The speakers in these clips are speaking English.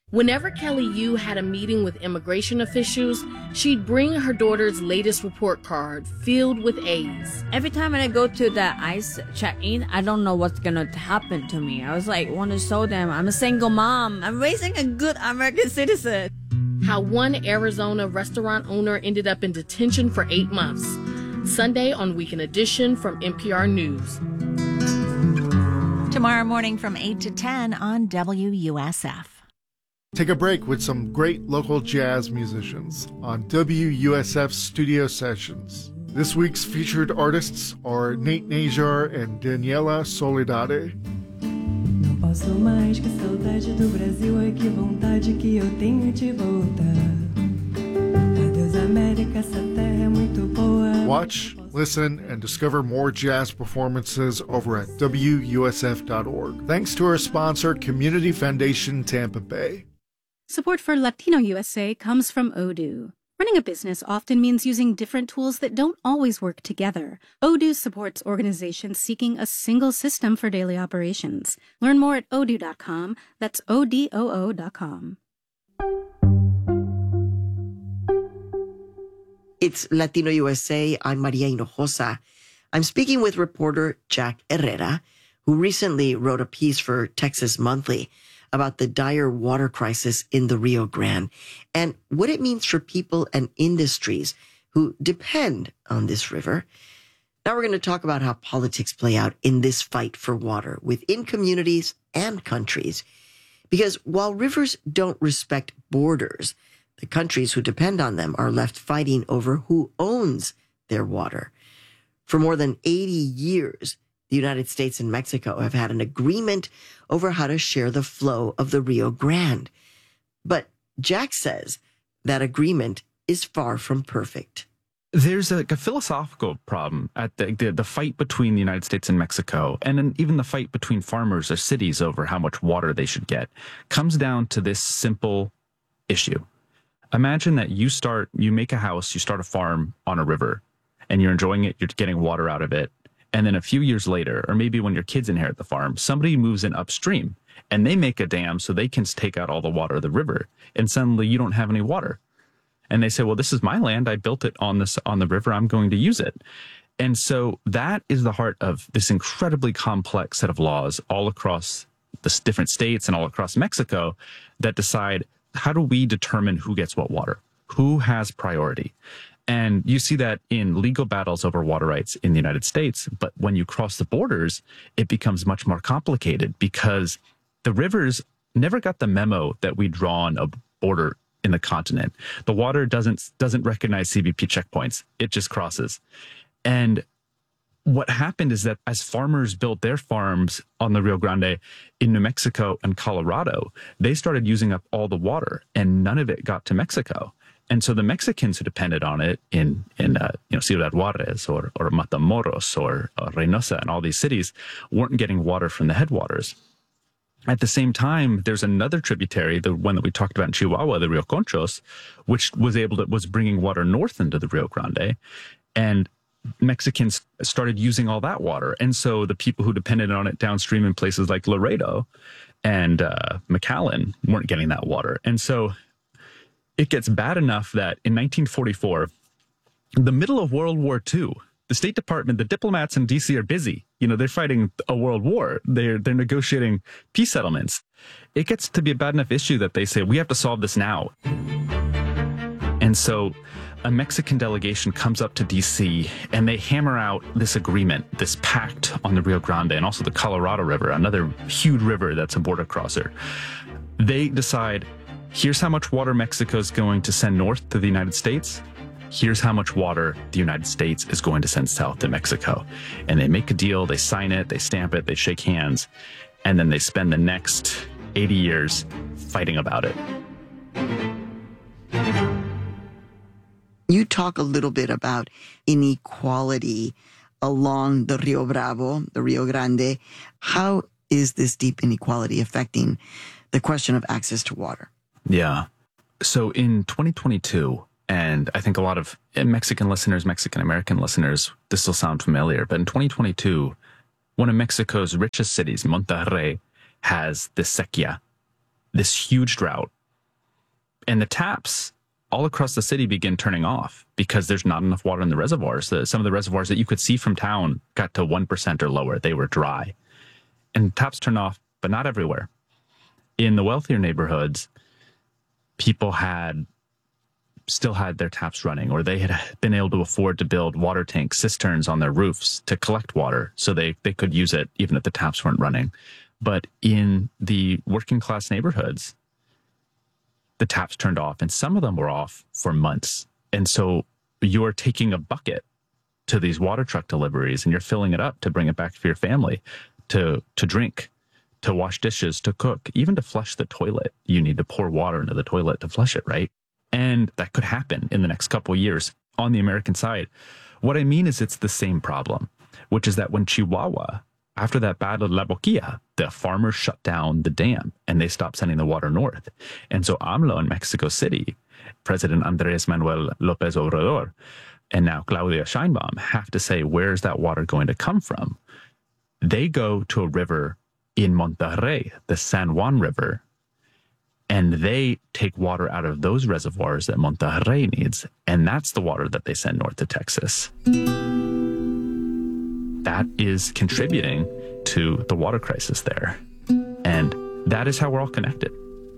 Whenever Kelly Yu had a meeting with immigration officials, she'd bring her daughter's latest report card filled with A's. Every time I go to the ICE check-in, I don't know what's gonna happen to me. I was like, want to show them I'm a single mom. I'm raising a good American citizen. How one Arizona restaurant owner ended up in detention for 8 months. Sunday on Weekend Edition from NPR News. Tomorrow morning from 8 to 10 on WUSF. Take a break with some great local jazz musicians on WUSF Studio Sessions. This week's featured artists are Nate Najar and Daniela Soledade. Não posso mais, que saudade do Brasil, ai que vontade que eu tenho de voltar. Adeus América, essa terra é muito boa. Watch, listen, and discover more jazz performances over at WUSF.org. Thanks to our sponsor, Community Foundation Tampa Bay. Support for Latino USA comes from Odoo. Running a business often means using different tools that don't always work together. Odoo supports organizations seeking a single system for daily operations. Learn more at odoo.com. That's ODOO.com. It's Latino USA. I'm Maria Hinojosa. I'm speaking with reporter Jack Herrera, who recently wrote a piece for Texas Monthly about the dire water crisis in the Rio Grande and what it means for people and industries who depend on this river. Now we're going to talk about how politics play out in this fight for water within communities and countries. Because while rivers don't respect borders, the countries who depend on them are left fighting over who owns their water. For more than 80 years, the United States and Mexico have had an agreement over how to share the flow of the Rio Grande. But Jack says that agreement is far from perfect. There's a philosophical problem at the fight between the United States and Mexico, and then even the fight between farmers or cities over how much water they should get, comes down to this simple issue. Imagine that you make a house, you start a farm on a river, and you're enjoying it, you're getting water out of it. And then a few years later, or maybe when your kids inherit the farm, somebody moves in upstream and they make a dam so they can take out all the water of the river. And suddenly you don't have any water. And they say, well, this is my land. I built it on the river. I'm going to use it. And so that is the heart of this incredibly complex set of laws all across the different states and all across Mexico that decide, how do we determine who gets what water? Who has priority? And you see that in legal battles over water rights in the United States. But when you cross the borders, it becomes much more complicated because the rivers never got the memo that we draw on a border in the continent. The water doesn't recognize CBP checkpoints. It just crosses. And what happened is that as farmers built their farms on the Rio Grande in New Mexico and Colorado, they started using up all the water and none of it got to Mexico. And so the Mexicans who depended on it in Ciudad Juarez or Matamoros or Reynosa and all these cities weren't getting water from the headwaters. At the same time, there's another tributary, the one that we talked about in Chihuahua, the Rio Conchos, which was bringing water north into the Rio Grande, and Mexicans started using all that water. And so the people who depended on it downstream in places like Laredo and McAllen weren't getting that water. And so it gets bad enough that in 1944, in the middle of World War II, the State Department, the diplomats in D.C. are busy. They're fighting a world war. They're negotiating peace settlements. It gets to be a bad enough issue that they say, we have to solve this now. And so a Mexican delegation comes up to D.C. and they hammer out this agreement, this pact on the Rio Grande and also the Colorado River, another huge river that's a border crosser. They decide, here's how much water Mexico is going to send north to the United States. Here's how much water the United States is going to send south to Mexico. And they make a deal, they sign it, they stamp it, they shake hands, and then they spend the next 80 years fighting about it. You talk a little bit about inequality along the Rio Bravo, the Rio Grande. How is this deep inequality affecting the question of access to water? Yeah. So in 2022, and I think a lot of Mexican listeners, Mexican-American listeners, this will sound familiar, but in 2022, one of Mexico's richest cities, Monterrey, has this sequía, this huge drought And the taps all across the city begin turning off because there's not enough water in the reservoirs. Some of the reservoirs that you could see from town got to 1% or lower. They were dry. And taps turn off, but not everywhere. In the wealthier neighborhoods, people still had their taps running, or they had been able to afford to build water tanks, cisterns on their roofs to collect water so they could use it even if the taps weren't running. But in the working class neighborhoods, the taps turned off, and some of them were off for months. And so you're taking a bucket to these water truck deliveries and you're filling it up to bring it back for your family, to drink, to wash dishes, to cook, even to flush the toilet. You need to pour water into the toilet to flush it, right? And that could happen in the next couple of years on the American side. What I mean is it's the same problem, which is that when Chihuahua, after that battle of La Boquilla, the farmers shut down the dam and they stopped sending the water north. And so AMLO in Mexico City, President Andrés Manuel López Obrador, and now Claudia Sheinbaum have to say, where's that water going to come from? They go to a river in Monterrey, the San Juan River, and they take water out of those reservoirs that Monterrey needs, and that's the water that they send north to Texas. That is contributing to the water crisis there. And that is how we're all connected.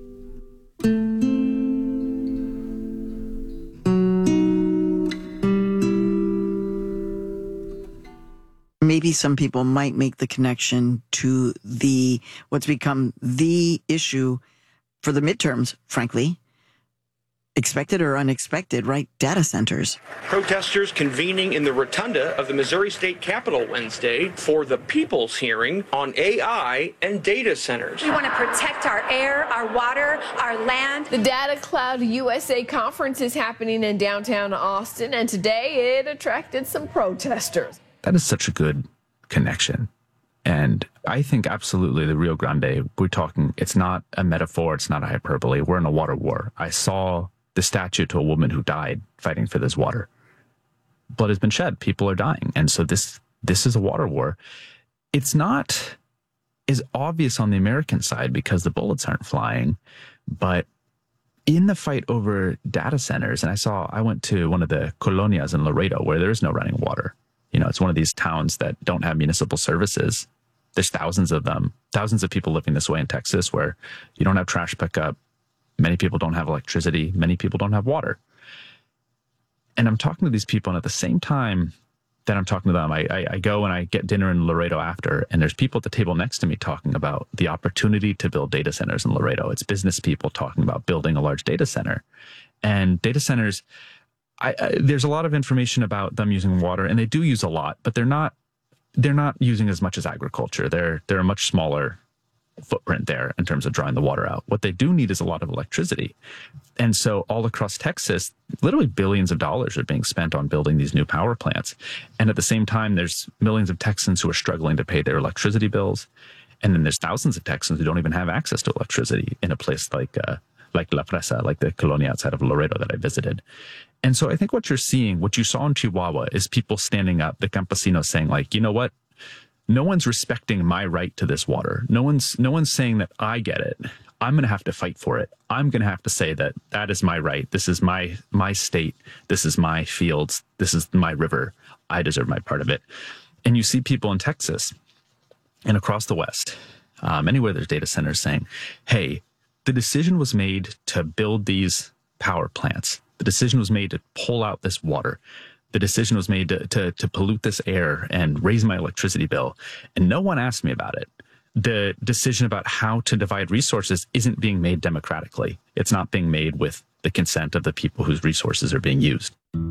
Maybe some people might make the connection to what's become the issue for the midterms, frankly. Expected or unexpected, right? Data centers. Protesters convening in the rotunda of the Missouri State Capitol Wednesday for the people's hearing on AI and data centers. We want to protect our air, our water, our land. The Data Cloud USA conference is happening in downtown Austin, and today it attracted some protesters. That is such a good connection. And I think absolutely the Rio Grande, we're talking, it's not a metaphor, it's not a hyperbole. We're in a water war. I saw the statue to a woman who died fighting for this water. Blood has been shed. People are dying. And so this is a water war. It's not as obvious on the American side because the bullets aren't flying, but in the fight over data centers, and I went to one of the colonias in Laredo where there is no running water. You know, it's one of these towns that don't have municipal services. There's thousands of them, thousands of people living this way in Texas where you don't have trash pickup. Many people don't have electricity. Many people don't have water. And I'm talking to these people, and at the same time that I'm talking to them, I go and I get dinner in Laredo after, and there's people at the table next to me talking about the opportunity to build data centers in Laredo. It's business people talking about building a large data center. And data centers, there's a lot of information about them using water, and they do use a lot, but they're not using as much as agriculture. They're a much smaller footprint there in terms of drawing the water out. What they do need is a lot of electricity. And so all across Texas, literally billions of dollars are being spent on building these new power plants. And at the same time, there's millions of Texans who are struggling to pay their electricity bills. And then there's thousands of Texans who don't even have access to electricity in a place like La Fresa, like the colonia outside of Laredo that I visited. And so I think what you're seeing, what you saw in Chihuahua, is people standing up, the campesinos saying, like, you know what? No one's respecting my right to this water. No one's saying that I get it. I'm going to have to fight for it. I'm going to have to say that is my right. This is my state. This is my fields. This is my river. I deserve my part of it. And you see people in Texas and across the West, anywhere there's data centers, saying, hey, the decision was made to build these power plants. The decision was made to pull out this water. The decision was made to pollute this air and raise my electricity bill. And no one asked me about it. The decision about how to divide resources isn't being made democratically. It's not being made with the consent of the people whose resources are being used.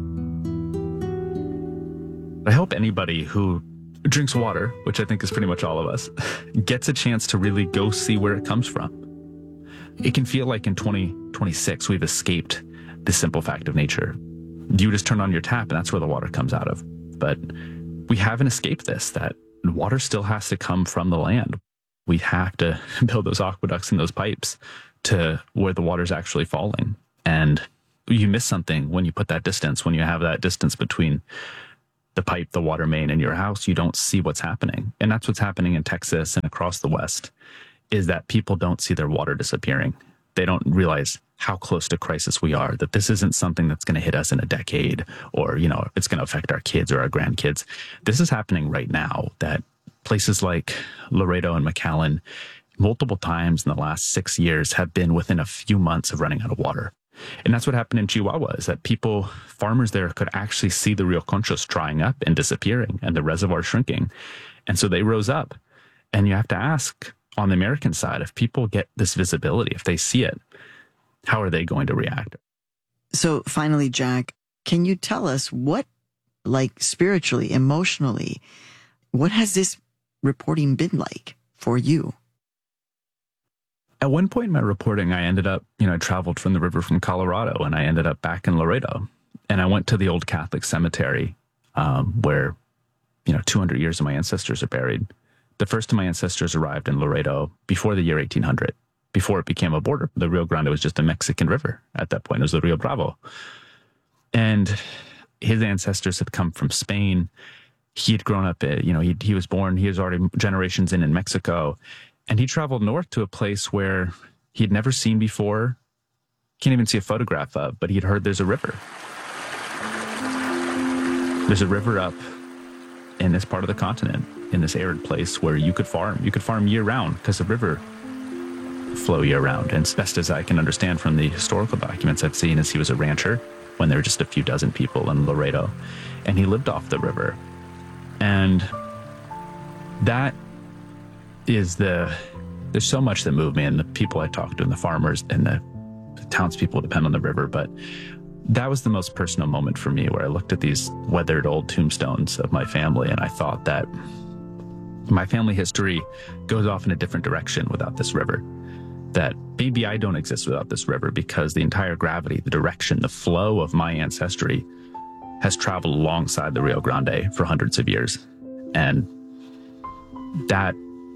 I hope anybody who drinks water, which I think is pretty much all of us, gets a chance to really go see where it comes from. It can feel like in 2026 we've escaped the simple fact of nature. You just turn on your tap and that's where the water comes out of. But we haven't escaped this, that water still has to come from the land. We have to build those aqueducts and those pipes to where the water's actually falling. And you miss something when you put that distance, when you have that distance between the pipe, the water main, and your house. You don't see what's happening. And that's what's happening in Texas and across the West, is that people don't see their water disappearing. They don't realize how close to crisis we are, that this isn't something that's going to hit us in a decade or, it's going to affect our kids or our grandkids. This is happening right now, that places like Laredo and McAllen, multiple times in the last 6 years, have been within a few months of running out of water. And that's what happened in Chihuahua, is that farmers there could actually see the Rio Conchos drying up and disappearing and the reservoir shrinking. And so they rose up. And you have to ask, on the American side, if people get this visibility, if they see it, how are they going to react? So finally, Jack, can you tell us what, spiritually, emotionally, what has this reporting been like for you? At one point in my reporting, I ended up, I traveled from the river from Colorado, and I ended up back in Laredo. And I went to the old Catholic cemetery where, 200 years of my ancestors are buried. The first of my ancestors arrived in Laredo before the year 1800. Before it became a border. The Rio Grande was just a Mexican river at that point. It was the Rio Bravo. And his ancestors had come from Spain. He had grown up, he was born, he was already generations in Mexico. And he traveled north to a place where he'd never seen before, can't even see a photograph of, but he'd heard there's a river. There's a river up in this part of the continent, in this arid place where you could farm. You could farm year round because the river flow year round. And as best as I can understand from the historical documents I've seen, is he was a rancher when there were just a few dozen people in Laredo, and he lived off the river. And that is there's so much that moved me, and the people I talked to, and the farmers and the townspeople depend on the river. But that was the most personal moment for me, where I looked at these weathered old tombstones of my family, and I thought that my family history goes off in a different direction without this river. That maybe I don't exist without this river, because the entire gravity, the direction, the flow of my ancestry has traveled alongside the Rio Grande for hundreds of years. And that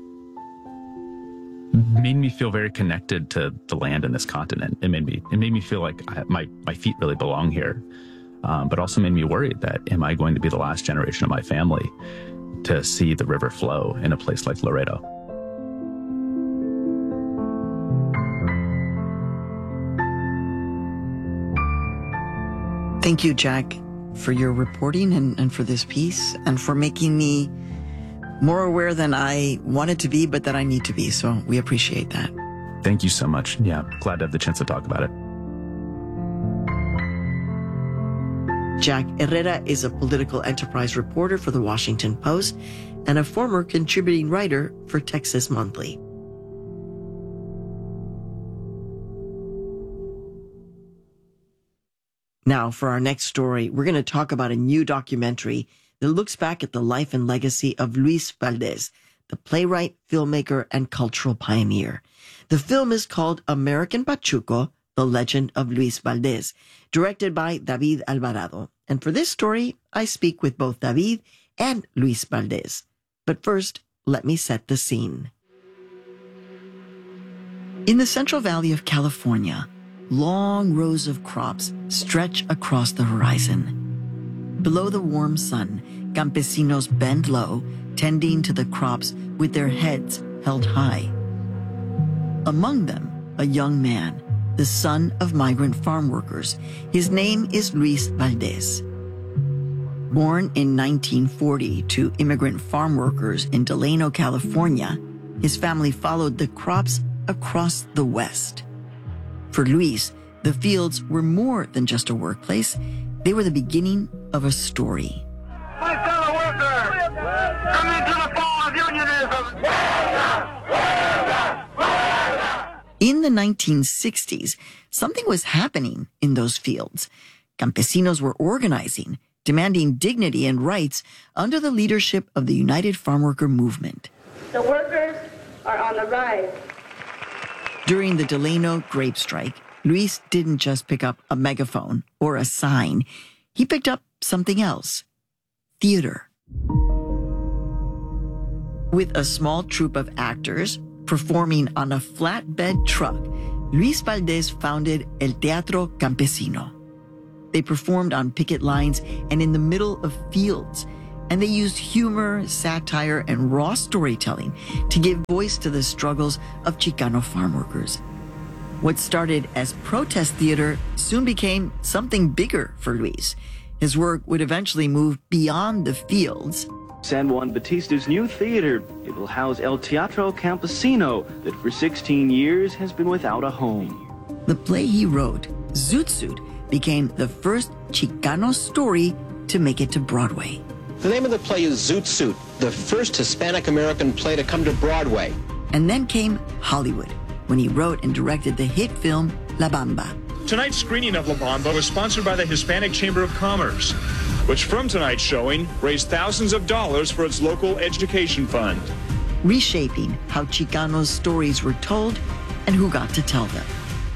made me feel very connected to the land in this continent. It made me feel like my feet really belong here, but also made me worried that, am I going to be the last generation of my family to see the river flow in a place like Laredo? Thank you, Jack, for your reporting and for this piece, and for making me more aware than I wanted to be, but that I need to be. So we appreciate that. Thank you so much. Yeah, glad to have the chance to talk about it. Jack Herrera is a political enterprise reporter for The Washington Post and a former contributing writer for Texas Monthly. Now, for our next story, we're going to talk about a new documentary that looks back at the life and legacy of Luis Valdez, the playwright, filmmaker, and cultural pioneer. The film is called American Pachuco, The Legend of Luis Valdez, directed by David Alvarado. And for this story, I speak with both David and Luis Valdez. But first, let me set the scene. In the Central Valley of California, long rows of crops stretch across the horizon. Below the warm sun, campesinos bend low, tending to the crops with their heads held high. Among them, a young man, the son of migrant farm workers. His name is Luis Valdez. Born in 1940 to immigrant farm workers in Delano, California, his family followed the crops across the West. For Luis, the fields were more than just a workplace. They were the beginning of a story. My fellow workers, come into the fall of unionism. In the 1960s, something was happening in those fields. Campesinos were organizing, demanding dignity and rights under the leadership of the United Farm Worker Movement. The workers are on the rise. During the Delano grape strike, Luis didn't just pick up a megaphone or a sign. He picked up something else: theater. With a small troupe of actors performing on a flatbed truck, Luis Valdez founded El Teatro Campesino. They performed on picket lines and in the middle of fields, and they used humor, satire, and raw storytelling to give voice to the struggles of Chicano farm workers. What started as protest theater soon became something bigger for Luis. His work would eventually move beyond the fields. San Juan Batista's new theater. It will house El Teatro Campesino that for 16 years has been without a home. The play he wrote, Zoot Suit, became the first Chicano story to make it to Broadway. The name of the play is Zoot Suit, the first Hispanic-American play to come to Broadway. And then came Hollywood, when he wrote and directed the hit film La Bamba. Tonight's screening of La Bamba was sponsored by the Hispanic Chamber of Commerce, which from tonight's showing raised thousands of dollars for its local education fund. Reshaping how Chicanos' stories were told and who got to tell them.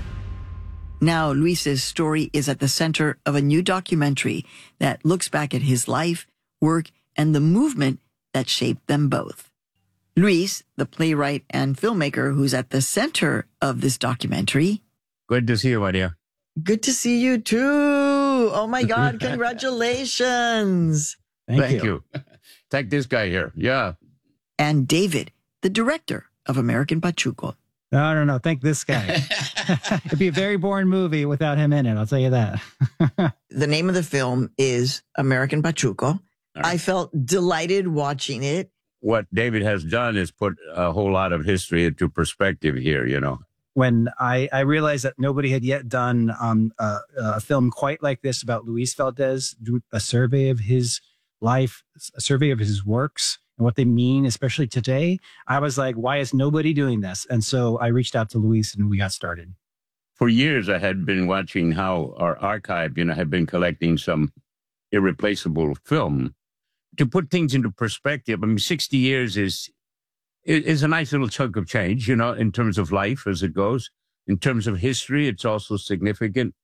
Now, Luis's story is at the center of a new documentary that looks back at his life, work, and the movement that shaped them both. Luis, the playwright and filmmaker who's at the center of this documentary. Good to see you, my dear. Good to see you too. Oh my God, congratulations. Thank you. Take this guy here. Yeah. And David, the director of American Pachuco. No. Thank this guy. It'd be a very boring movie without him in it. I'll tell you that. The name of the film is American Pachuco. Right. I felt delighted watching it. What David has done is put a whole lot of history into perspective here, you know. When I realized that nobody had yet done a film quite like this about Luis Valdez, do a survey of his life, a survey of his works, and what they mean, especially today, I was like, why is nobody doing this? And so I reached out to Luis and we got started. For years, I had been watching how our archive, had been collecting some irreplaceable film. To put things into perspective, 60 years is a nice little chunk of change, in terms of life as it goes. In terms of history, it's also significant.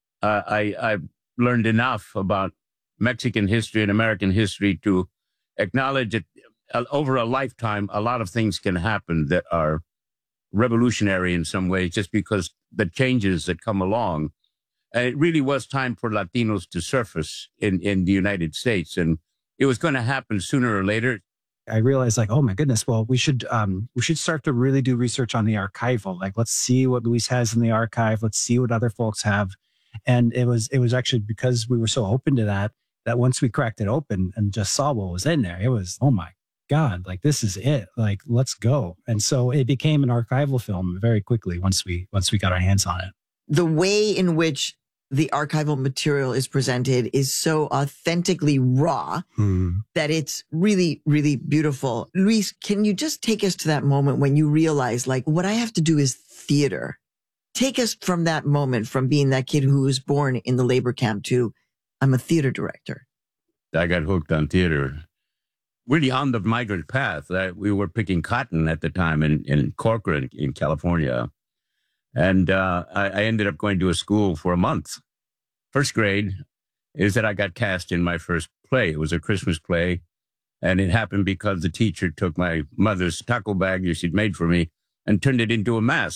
I've learned enough about Mexican history and American history to acknowledge that over a lifetime, a lot of things can happen that are revolutionary in some ways, just because the changes that come along. And it really was time for Latinos to surface in the United States. And it was going to happen sooner or later. I realized, oh my goodness, well, we should start to really do research on the archival. Let's see what Luis has in the archive. Let's see what other folks have. And it was actually because we were so open to that once we cracked it open and just saw what was in there, it was, oh my God, this is it. Let's go. And so it became an archival film very quickly once we got our hands on it. The way in which the archival material is presented is so authentically raw that it's really, really beautiful. Luis, can you just take us to that moment when you realize, what I have to do is theater? Take us from that moment, from being that kid who was born in the labor camp to, I'm a theater director. I got hooked on theater. Really on the migrant path. We were picking cotton at the time in Corcoran, in California. And I ended up going to a school for a month. First grade is that I got cast in my first play. It was a Christmas play. And it happened because the teacher took my mother's taco bag that she'd made for me and turned it into a mask.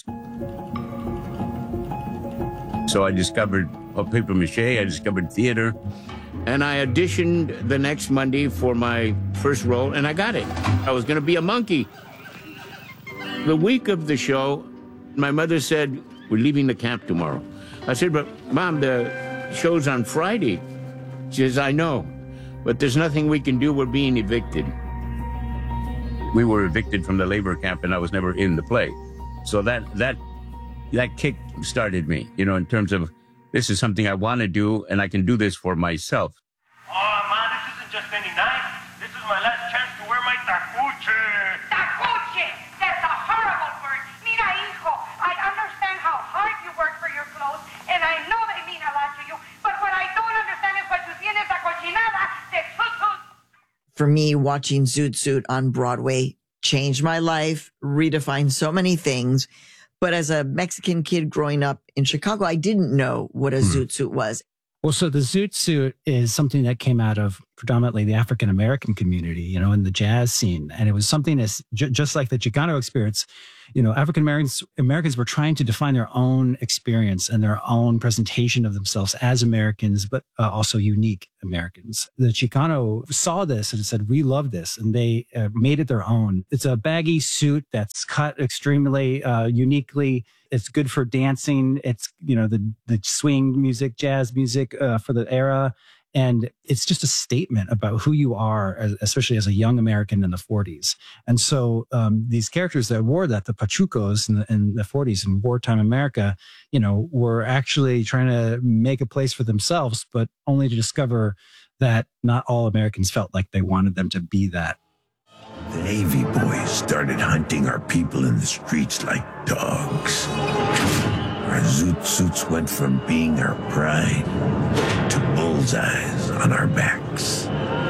So I discovered paper mache, I discovered theater. And I auditioned the next Monday for my first role, and I got it. I was going to be a monkey. The week of the show, my mother said, we're leaving the camp tomorrow. I said, but Mom, the show's on Friday. She says, I know, but there's nothing we can do. We're being evicted. We were evicted from the labor camp, and I was never in the play. So that kick started me, in terms of, this is something I want to do, and I can do this for myself. Oh, man, this isn't just any night. This is my last chance to wear my tacuche. Tacuche! That's a horrible word. Mira, hijo, I understand how hard you work for your clothes, and I know they mean a lot to you, but what I don't understand is why tú tienes la cochinada de Zoot Suit. For me, watching Zoot Suit on Broadway changed my life, redefined so many things. But as a Mexican kid growing up in Chicago, I didn't know what a Zoot Suit was. Well, so the Zoot Suit is something that came out of predominantly the African-American community, in the jazz scene. And it was something that's just like the Chicano experience. African-Americans were trying to define their own experience and their own presentation of themselves as Americans, but also unique Americans. The Chicano saw this and said, we love this. And they made it their own. It's a baggy suit that's cut extremely uniquely. It's good for dancing. It's, the swing music, jazz music for the era. And it's just a statement about who you are, especially as a young American in the 40s. And so these characters that wore that, the Pachucos in the 40s in wartime America, were actually trying to make a place for themselves, but only to discover that not all Americans felt like they wanted them to be that. The Navy boys started hunting our people in the streets like dogs. Our zoot suits went from being our pride to bullseyes on our backs.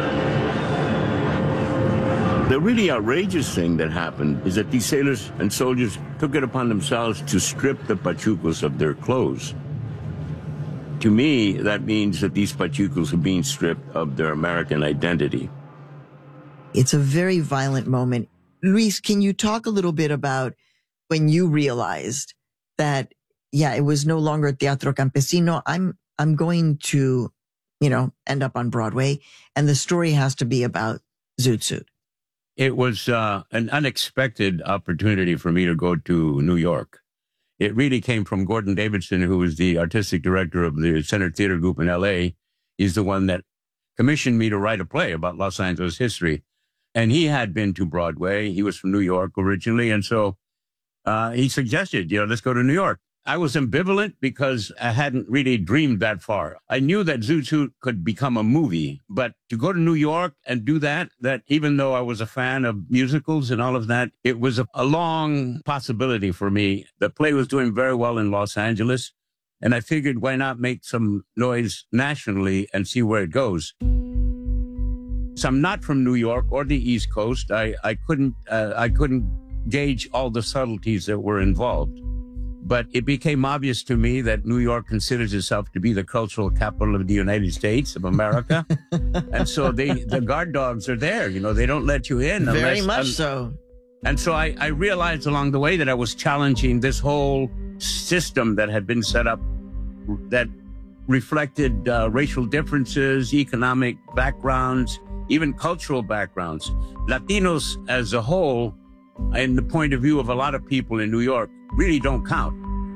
The really outrageous thing that happened is that these sailors and soldiers took it upon themselves to strip the Pachucos of their clothes. To me, that means that these Pachucos are being stripped of their American identity. It's a very violent moment. Luis, can you talk a little bit about when you realized that, it was no longer Teatro Campesino. I'm going to, end up on Broadway, and the story has to be about Zoot Suit. It was an unexpected opportunity for me to go to New York. It really came from Gordon Davidson, who was the artistic director of the Center Theater Group in L.A. He's the one that commissioned me to write a play about Los Angeles history. And he had been to Broadway. He was from New York originally. And so he suggested, let's go to New York. I was ambivalent because I hadn't really dreamed that far. I knew that Zoot Suit could become a movie, but to go to New York and do that even though I was a fan of musicals and all of that, it was a long possibility for me. The play was doing very well in Los Angeles, and I figured why not make some noise nationally and see where it goes. So I'm not from New York or the East Coast. I couldn't gauge all the subtleties that were involved. But it became obvious to me that New York considers itself to be the cultural capital of the United States of America. And so the guard dogs are there. They don't let you in. Very much so. And so I realized along the way that I was challenging this whole system that had been set up that reflected racial differences, economic backgrounds, even cultural backgrounds. Latinos as a whole, in the point of view of a lot of people in New York, really don't count.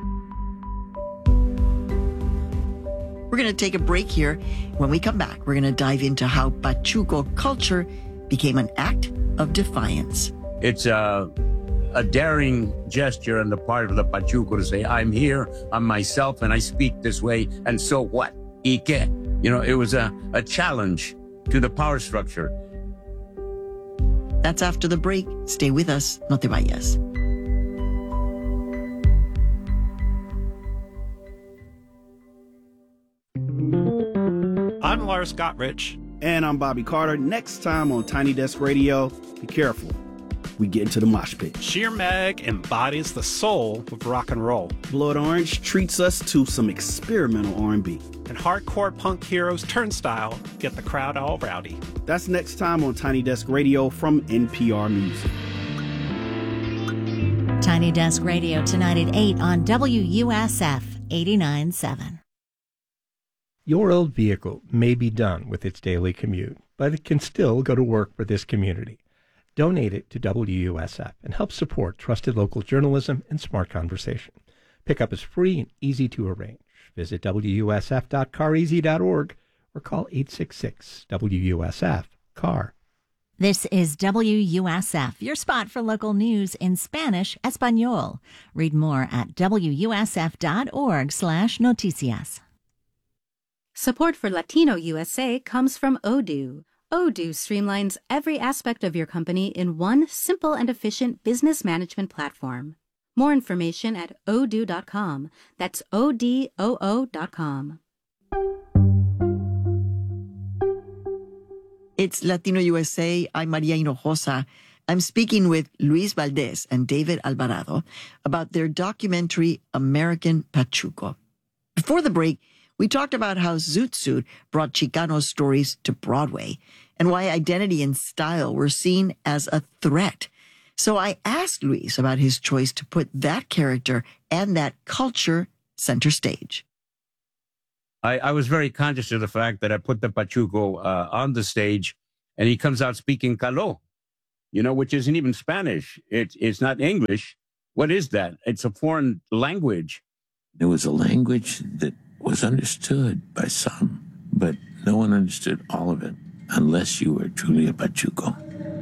We're going to take a break here. When we come back, we're going to dive into how Pachuco culture became an act of defiance. It's a daring gesture on the part of the Pachuco to say, I'm here, I'm myself, and I speak this way, and so what? ¿Y qué? It was a challenge to the power structure. That's after the break. Stay with us. No te vayas. I'm Lars Gottrich. And I'm Bobby Carter. Next time on Tiny Desk Radio, be careful. We get into the mosh pit. Sheer Meg embodies the soul of rock and roll. Blood Orange treats us to some experimental R&B. And hardcore punk heroes Turnstile get the crowd all rowdy. That's next time on Tiny Desk Radio from NPR Music. Tiny Desk Radio tonight at 8 on WUSF 89.7. Your old vehicle may be done with its daily commute, but it can still go to work for this community. Donate it to WUSF and help support trusted local journalism and smart conversation. Pickup is free and easy to arrange. Visit WUSF.careasy.org or call 866-WUSF-CAR. This is WUSF, your spot for local news in Spanish, Espanol. Read more at WUSF.org/noticias. Support for Latino USA comes from Odoo. Odoo streamlines every aspect of your company in one simple and efficient business management platform. More information at odoo.com. That's ODOO.com. It's Latino USA. I'm Maria Hinojosa. I'm speaking with Luis Valdez and David Alvarado about their documentary, American Pachuco. Before the break, we talked about how Zoot Suit brought Chicano stories to Broadway and why identity and style were seen as a threat. So I asked Luis about his choice to put that character and that culture center stage. I was very conscious of the fact that I put the Pachuco on the stage, and he comes out speaking Caló, which isn't even Spanish. It's not English. What is that? It's a foreign language. It was a language that was understood by some, but no one understood all of it unless you were truly a Pachuco.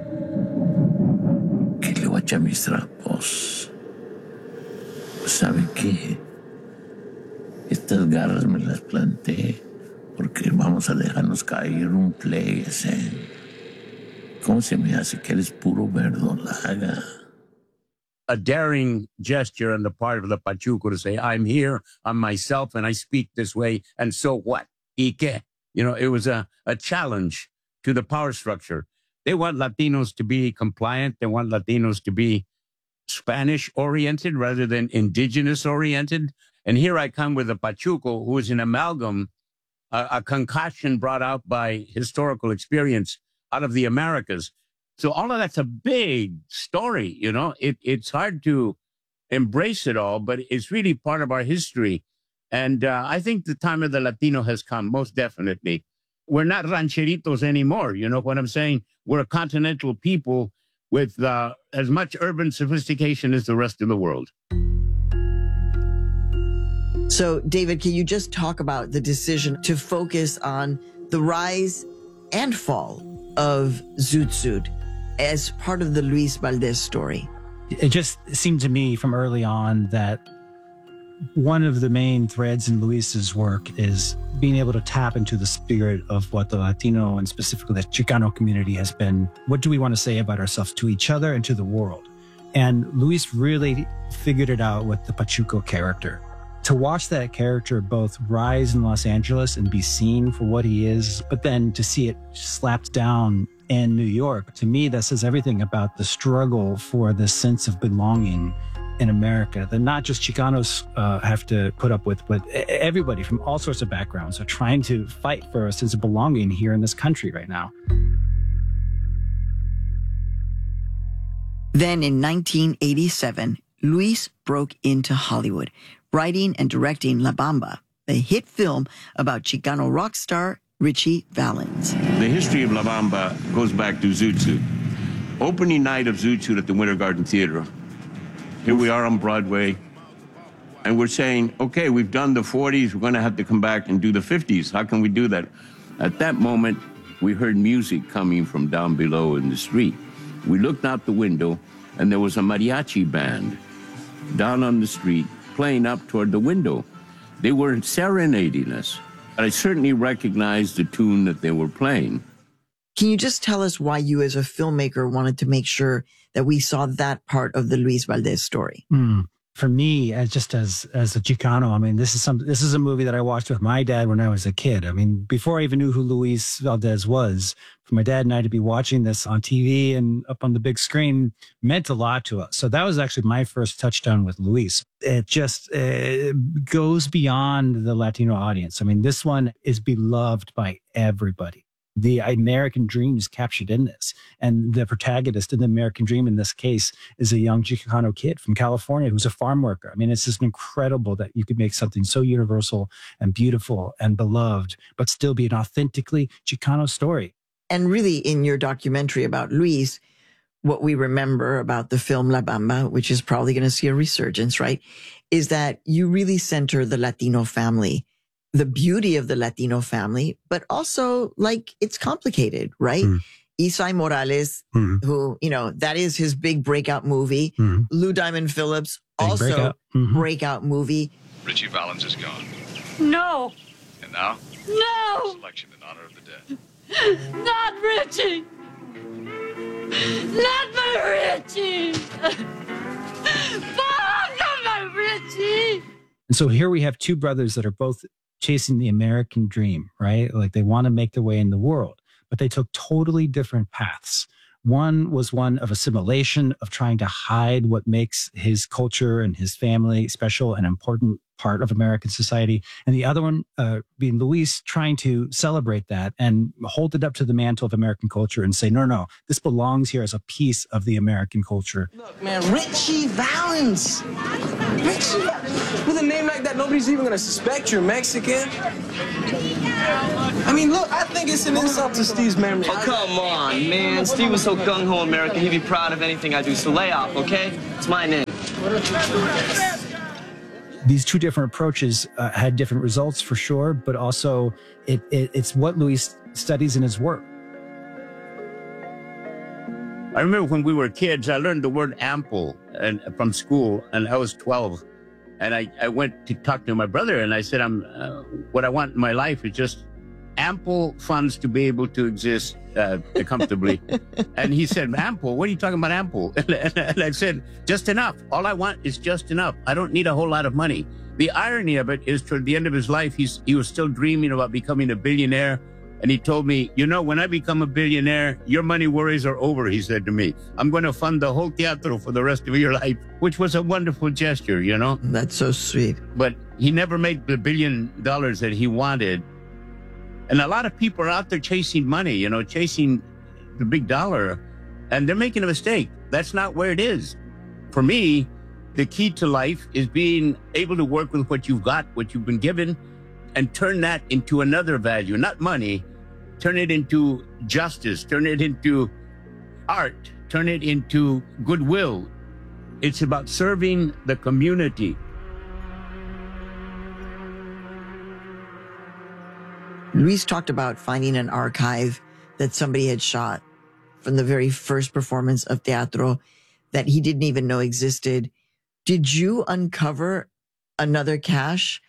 Kilihuachamistrapos. ¿Sabe qué? Estas garras me las planté porque vamos a dejarnos caer un play ese. ¿Cómo se me hace que eres puro verdolaga? A daring gesture on the part of the Pachuco to say, I'm here, I'm myself, and I speak this way, and so what? ¿Y qué? You know, it was a challenge to the power structure. They want Latinos to be compliant. They want Latinos to be Spanish-oriented rather than indigenous-oriented. And here I come with a Pachuco who is an amalgam, a concoction brought out by historical experience out of the Americas. So all of that's a big story, you know. It's hard to embrace it all, but it's really part of our history. And I think the time of the Latino has come, most definitely. We're not rancheritos anymore, you know what I'm saying? We're a continental people with as much urban sophistication as the rest of the world. So, David, can you just talk about the decision to focus on the rise and fall of Zoot Suit as part of the Luis Valdez story? It just seemed to me from early on that one of the main threads in Luis's work is being able to tap into the spirit of what the Latino and specifically the Chicano community has been. What do we want to say about ourselves to each other and to the world? And Luis really figured it out with the Pachuco character. To watch that character both rise in Los Angeles and be seen for what he is, but then to see it slapped down in New York, to me, that says everything about the struggle for this sense of belonging in America that not just Chicanos have to put up with, but everybody from all sorts of backgrounds are trying to fight for a sense of belonging here in this country right now. Then in 1987, Luis broke into Hollywood, writing and directing La Bamba, the hit film about Chicano rock star Richie Valens. The history of La Bamba goes back to Zoot Suit. Opening night of Zoot Suit at the Winter Garden Theater. Here we are on Broadway, and we're saying, okay, we've done the 40s, we're going to have to come back and do the 50s. How can we do that? At that moment, we heard music coming from down below in the street. We looked out the window, and there was a mariachi band down on the street playing up toward the window. They were serenading us. I certainly recognized the tune that they were playing. Can you just tell us why you as a filmmaker wanted to make sure that we saw that part of the Luis Valdez story? For me, as a Chicano, I mean, this is a movie that I watched with my dad when I was a kid. I mean, before I even knew who Luis Valdez was, for my dad and I to be watching this on TV and up on the big screen meant a lot to us. So that was actually my first touchdown with Luis. It just goes beyond the Latino audience. I mean, this one is beloved by everybody. The American dream is captured in this. And the protagonist in the American dream in this case is a young Chicano kid from California who's a farm worker. I mean, it's just incredible that you could make something so universal and beautiful and beloved, but still be an authentically Chicano story. And really, in your documentary about Luis, what we remember about the film La Bamba, which is probably going to see a resurgence, right, is that you really center the Latino family, the beauty of the Latino family, but also, like, it's complicated, right? Isai Morales, who, you know, that is his big breakout movie. Lou Diamond Phillips, big also breakout movie. Richie Valens is gone. No. And now? No. Selection in honor of the dead. Not Richie. Not my Richie. Fuck, not my Richie. And so here we have two brothers that are both chasing the American dream, right? Like they want to make their way in the world, but they took totally different paths. One was one of assimilation, of trying to hide what makes his culture and his family special and important part of American society. And the other one being Luis, trying to celebrate that and hold it up to the mantle of American culture and say, no, this belongs here as a piece of the American culture. Look, man, Richie Valens. Bitch, with a name like that, nobody's even gonna suspect you're Mexican. I mean, look, I think it's an insult to Steve's memory. Oh, come on, man. Steve was so gung-ho American, he'd be proud of anything I do, so lay off, okay? It's my name. These two different approaches had different results for sure, but also it's what Luis studies in his work. I remember when we were kids, I learned the word ample from school, and I was 12. And I went to talk to my brother, and I said, what I want in my life is just ample funds to be able to exist comfortably. And he said, ample? What are you talking about, ample? And I said, just enough. All I want is just enough. I don't need a whole lot of money. The irony of it is, toward the end of his life, he was still dreaming about becoming a billionaire. And he told me, when I become a billionaire, your money worries are over, he said to me. I'm going to fund the whole teatro for the rest of your life, which was a wonderful gesture, That's so sweet. But he never made the $1 billion that he wanted. And a lot of people are out there chasing money, chasing the big dollar, and they're making a mistake. That's not where it is. For me, the key to life is being able to work with what you've got, what you've been given, and turn that into another value, not money. Turn it into justice, turn it into art, turn it into goodwill. It's about serving the community. Luis talked about finding an archive that somebody had shot from the very first performance of teatro that he didn't even know existed. Did you uncover another cache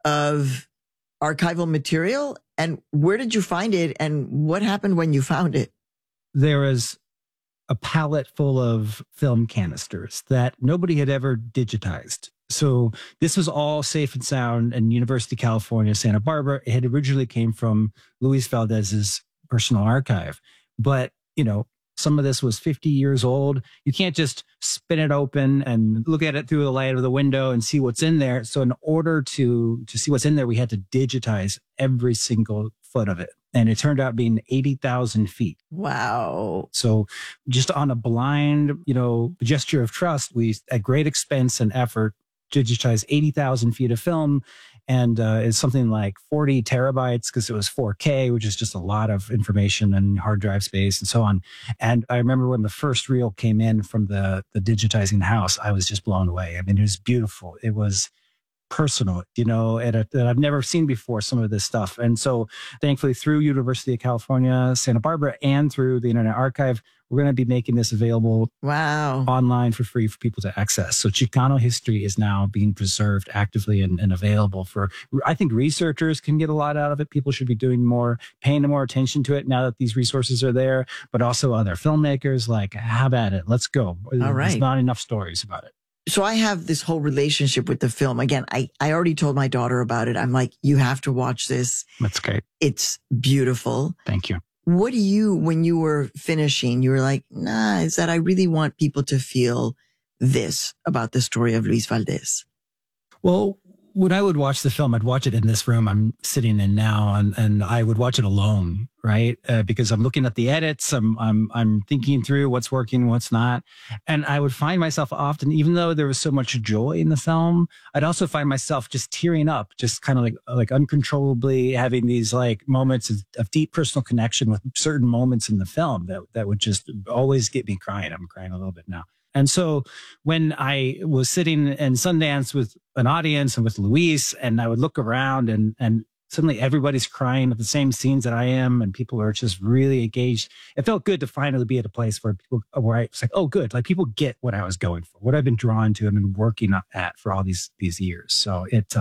of archival material? And where did you find it? And what happened when you found it? There was a pallet full of film canisters that nobody had ever digitized. So this was all safe and sound in University of California, Santa Barbara. It had originally came from Luis Valdez's personal archive. But, some of this was 50 years old. You can't just spin it open and look at it through the light of the window and see what's in there. So in order to see what's in there, we had to digitize every single foot of it. And it turned out being 80,000 feet. Wow. So just on a blind, gesture of trust, we, at great expense and effort, digitized 80,000 feet of film. And it's something like 40 terabytes because it was 4K, which is just a lot of information and hard drive space and so on. And I remember when the first reel came in from the digitizing house, I was just blown away. I mean, it was beautiful. It was personal, that I've never seen before, some of this stuff. And so thankfully through University of California, Santa Barbara, and through the Internet Archive, we're going to be making this available online for free for people to access. So Chicano history is now being preserved actively and available for, I think researchers can get a lot out of it. People should be paying more attention to it now that these resources are there, but also other filmmakers have at it. Let's go. All right. There's not enough stories about it. So I have this whole relationship with the film. Again, I already told my daughter about it. I'm like, you have to watch this. That's great. It's beautiful. Thank you. What do you, when you were finishing, you were like, nah, is that I really want people to feel this about the story of Luis Valdez? Well, when I would watch the film, I'd watch it in this room I'm sitting in now, and I would watch it alone, right? Because I'm looking at the edits, I'm thinking through what's working, what's not, and I would find myself often, even though there was so much joy in the film, I'd also find myself just tearing up, just kind of like uncontrollably having these moments of deep personal connection with certain moments in the film that would just always get me crying. I'm crying a little bit now. And so when I was sitting in Sundance with an audience and with Luis, and I would look around and suddenly everybody's crying at the same scenes that I am, and people are just really engaged. It felt good to finally be at a place where I was like, oh, good. Like people get what I was going for, what I've been drawn to and been working at for all these years. So it's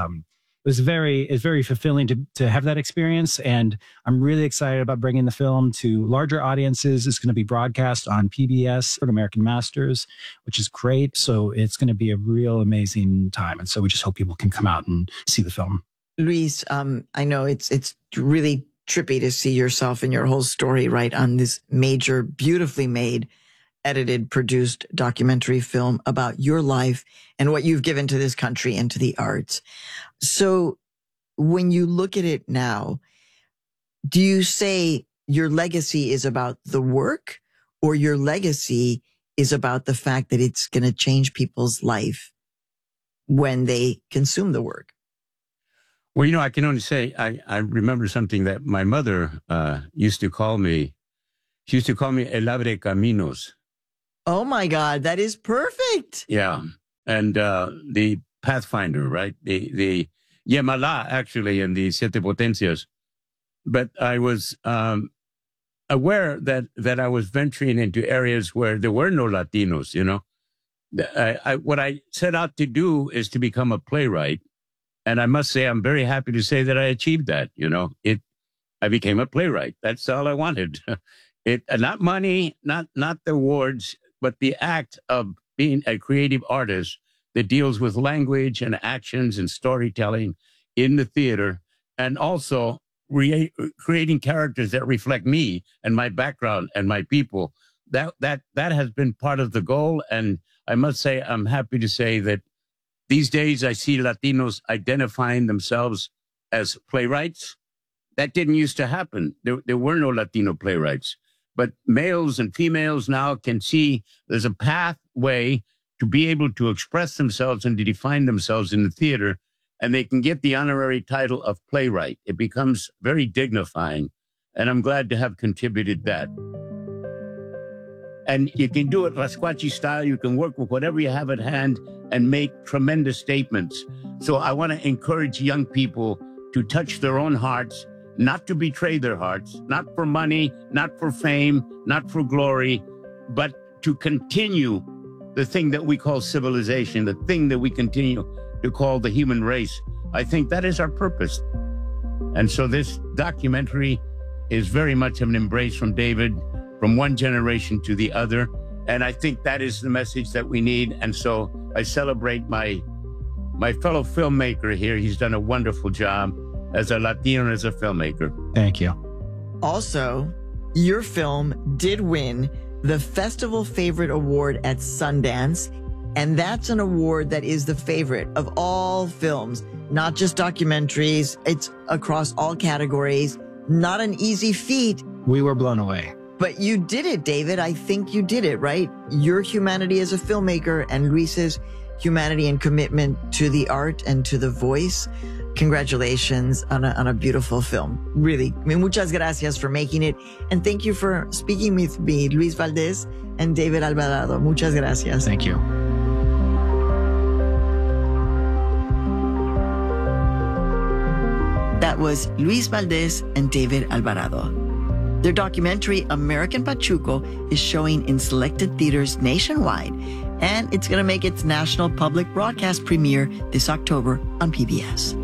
very fulfilling to have that experience. And I'm really excited about bringing the film to larger audiences. It's going to be broadcast on PBS for American Masters, which is great. So it's going to be a real amazing time. And so we just hope people can come out and see the film. Luis, I know it's really trippy to see yourself and your whole story right on this major, beautifully made, edited, produced documentary film about your life and what you've given to this country and to the arts. So when you look at it now, do you say your legacy is about the work, or your legacy is about the fact that it's going to change people's life when they consume the work? Well, I can only say I remember something that my mother used to call me. She used to call me El Abre Caminos. Oh, my God. That is perfect. Yeah. And the Pathfinder, right? The Yamala, actually, and the Siete Potencias. But I was aware that I was venturing into areas where there were no Latinos, what I set out to do is to become a playwright. And I must say, I'm very happy to say that I achieved that. I became a playwright. That's all I wanted. Not money, not the awards, but the act of being a creative artist that deals with language and actions and storytelling in the theater, and also creating characters that reflect me and my background and my people. That has been part of the goal. And I must say, I'm happy to say that these days I see Latinos identifying themselves as playwrights. That didn't used to happen. There were no Latino playwrights. But males and females now can see there's a pathway to be able to express themselves and to define themselves in the theater, and they can get the honorary title of playwright. It becomes very dignifying, and I'm glad to have contributed that. And you can do it Rasquachi style. You can work with whatever you have at hand and make tremendous statements. So I want to encourage young people to touch their own hearts, not to betray their hearts, not for money, not for fame, not for glory, but to continue the thing that we call civilization, the thing that we continue to call the human race. I think that is our purpose. And so this documentary is very much of an embrace from David, from one generation to the other. And I think that is the message that we need. And so I celebrate my fellow filmmaker here. He's done a wonderful job as a Latino and as a filmmaker. Thank you. Also, your film did win the Festival Favorite Award at Sundance. And that's an award that is the favorite of all films, not just documentaries. It's across all categories. Not an easy feat. We were blown away. But you did it, David. I think you did it, right? Your humanity as a filmmaker and Luis's humanity and commitment to the art and to the voice. Congratulations on a beautiful film. Really. Muchas gracias for making it. And thank you for speaking with me, Luis Valdez and David Alvarado. Muchas gracias. Thank you. That was Luis Valdez and David Alvarado. Their documentary, American Pachuco, is showing in selected theaters nationwide, and it's going to make its national public broadcast premiere this October on PBS.